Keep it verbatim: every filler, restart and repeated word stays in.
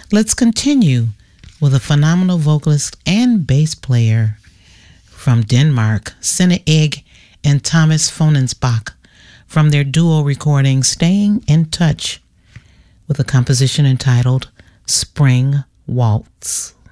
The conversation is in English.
Let's continue with a phenomenal vocalist and bass player from Denmark, Senne Egg and Thomas Fonensbach, from their duo recording Staying in Touch, with a composition entitled Spring Waltz.